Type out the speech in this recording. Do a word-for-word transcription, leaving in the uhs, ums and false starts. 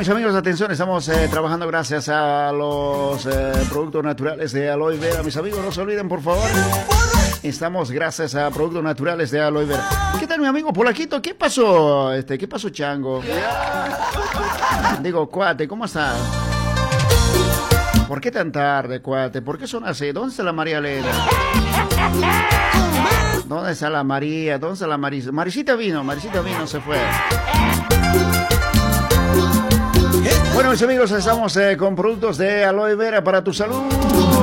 mis amigos, atención, estamos eh, trabajando gracias a los eh, productos naturales de Aloe Vera. Mis amigos, no se olviden, por favor. Estamos gracias a productos naturales de Aloe Vera. ¿Qué tal, mi amigo Polaquito? ¿Qué pasó? Este, ¿qué pasó, Chango? Digo, cuate, ¿cómo estás? ¿Por qué tan tarde, cuate? ¿Por qué son así? ¿Dónde está la María Elena? ¿Dónde está la María? ¿Dónde está la Marisa? Marisita vino, Marisita vino, se fue. Bueno, mis amigos, estamos eh, con productos de Aloe Vera para tu salud.